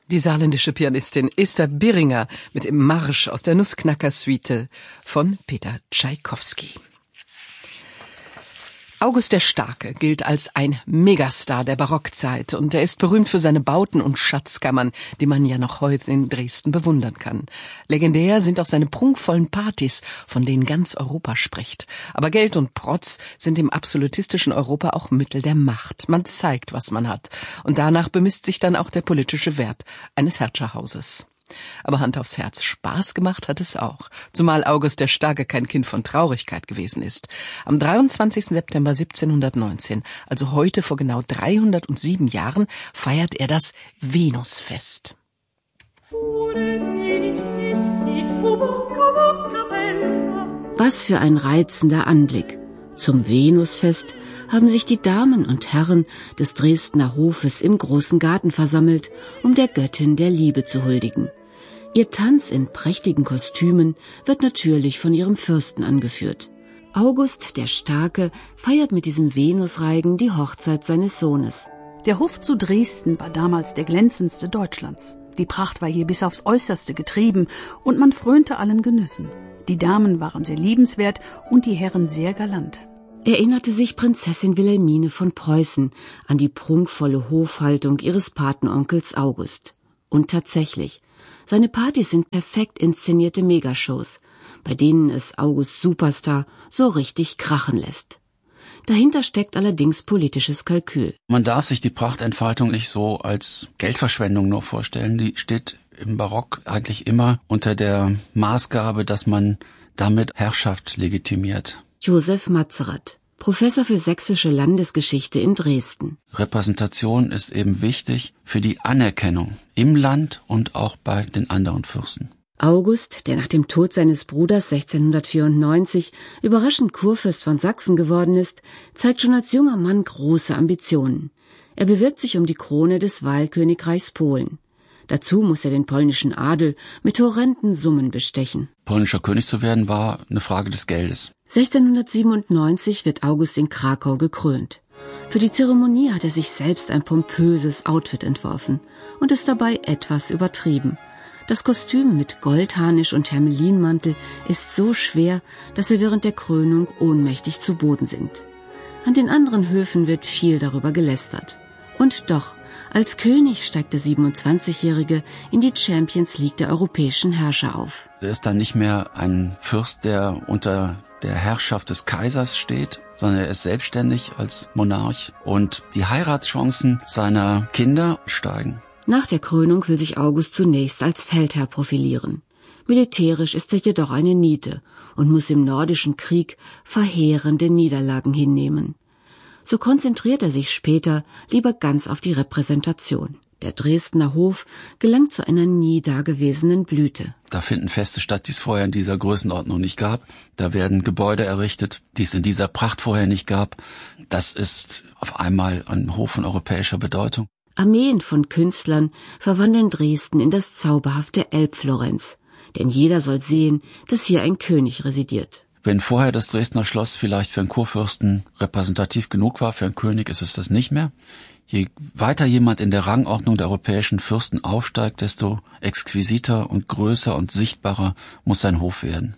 Die saarländische Pianistin Esther Biringer mit dem Marsch aus der Nussknacker-Suite von Peter Tschaikowski. August der Starke gilt als ein Megastar der Barockzeit und er ist berühmt für seine Bauten und Schatzkammern, die man ja noch heute in Dresden bewundern kann. Legendär sind auch seine prunkvollen Partys, von denen ganz Europa spricht. Aber Geld und Protz sind im absolutistischen Europa auch Mittel der Macht. Man zeigt, was man hat. Und danach bemisst sich dann auch der politische Wert eines Herrscherhauses. Aber Hand aufs Herz, Spaß gemacht hat es auch. Zumal August der Starke kein Kind von Traurigkeit gewesen ist. Am 23. September 1719, also heute vor genau 307 Jahren, feiert er das Venusfest. Was für ein reizender Anblick. Zum Venusfest haben sich die Damen und Herren des Dresdner Hofes im großen Garten versammelt, um der Göttin der Liebe zu huldigen. Ihr Tanz in prächtigen Kostümen wird natürlich von ihrem Fürsten angeführt. August der Starke feiert mit diesem Venusreigen die Hochzeit seines Sohnes. Der Hof zu Dresden war damals der glänzendste Deutschlands. Die Pracht war hier bis aufs Äußerste getrieben und man frönte allen Genüssen. Die Damen waren sehr liebenswert und die Herren sehr galant. Erinnerte sich Prinzessin Wilhelmine von Preußen an die prunkvolle Hofhaltung ihres Patenonkels August. Und tatsächlich, seine Partys sind perfekt inszenierte Megashows, bei denen es August Superstar so richtig krachen lässt. Dahinter steckt allerdings politisches Kalkül. Man darf sich die Prachtentfaltung nicht so als Geldverschwendung nur vorstellen. Die steht im Barock eigentlich immer unter der Maßgabe, dass man damit Herrschaft legitimiert. Josef Matzerath, Professor für sächsische Landesgeschichte in Dresden. Repräsentation ist eben wichtig für die Anerkennung im Land und auch bei den anderen Fürsten. August, der nach dem Tod seines Bruders 1694 überraschend Kurfürst von Sachsen geworden ist, zeigt schon als junger Mann große Ambitionen. Er bewirbt sich um die Krone des Wahlkönigreichs Polen. Dazu muss er den polnischen Adel mit horrenden Summen bestechen. Polnischer König zu werden war eine Frage des Geldes. 1697 wird August in Krakau gekrönt. Für die Zeremonie hat er sich selbst ein pompöses Outfit entworfen und ist dabei etwas übertrieben. Das Kostüm mit Goldharnisch und Hermelinmantel ist so schwer, dass er während der Krönung ohnmächtig zu Boden sinkt. An den anderen Höfen wird viel darüber gelästert. Und doch, als König steigt der 27-Jährige in die Champions League der europäischen Herrscher auf. Er ist dann nicht mehr ein Fürst, der unter der Herrschaft des Kaisers steht, sondern er ist selbstständig als Monarch und die Heiratschancen seiner Kinder steigen. Nach der Krönung will sich August zunächst als Feldherr profilieren. Militärisch ist er jedoch eine Niete und muss im Nordischen Krieg verheerende Niederlagen hinnehmen. So konzentriert er sich später lieber ganz auf die Repräsentation. Der Dresdner Hof gelangt zu einer nie dagewesenen Blüte. Da finden Feste statt, die es vorher in dieser Größenordnung nicht gab. Da werden Gebäude errichtet, die es in dieser Pracht vorher nicht gab. Das ist auf einmal ein Hof von europäischer Bedeutung. Armeen von Künstlern verwandeln Dresden in das zauberhafte Elbflorenz. Denn jeder soll sehen, dass hier ein König residiert. Wenn vorher das Dresdner Schloss vielleicht für einen Kurfürsten repräsentativ genug war, für einen König ist es das nicht mehr. Je weiter jemand in der Rangordnung der europäischen Fürsten aufsteigt, desto exquisiter und größer und sichtbarer muss sein Hof werden.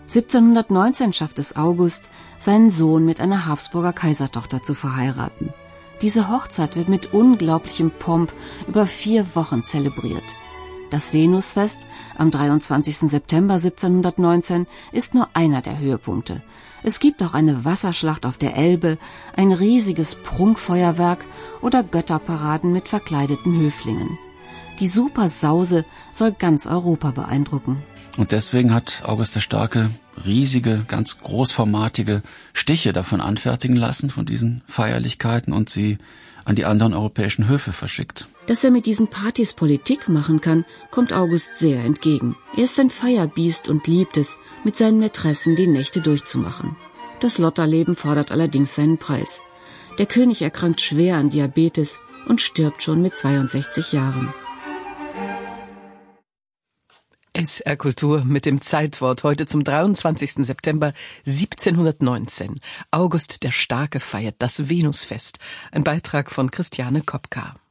1719 schafft es August, seinen Sohn mit einer Habsburger Kaisertochter zu verheiraten. Diese Hochzeit wird mit unglaublichem Pomp über 4 Wochen zelebriert. Das Venusfest am 23. September 1719 ist nur einer der Höhepunkte. Es gibt auch eine Wasserschlacht auf der Elbe, ein riesiges Prunkfeuerwerk oder Götterparaden mit verkleideten Höflingen. Die Supersause soll ganz Europa beeindrucken. Und deswegen hat August der Starke riesige, ganz großformatige Stiche davon anfertigen lassen, von diesen Feierlichkeiten, und sie an die anderen europäischen Höfe verschickt. Dass er mit diesen Partys Politik machen kann, kommt August sehr entgegen. Er ist ein Feierbiest und liebt es, mit seinen Mätressen die Nächte durchzumachen. Das Lotterleben fordert allerdings seinen Preis. Der König erkrankt schwer an Diabetes und stirbt schon mit 62 Jahren. SR Kultur mit dem Zeitwort heute zum 23. September 1719. August der Starke feiert das Venusfest. Ein Beitrag von Christiane Kopka.